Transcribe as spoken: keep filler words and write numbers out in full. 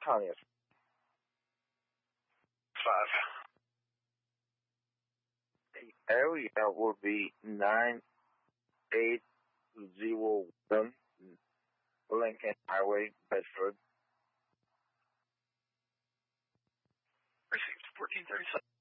twentieth. Five. The area will be nine eight zero one Lincoln Highway, Bedford. Received fourteen thirty-seven.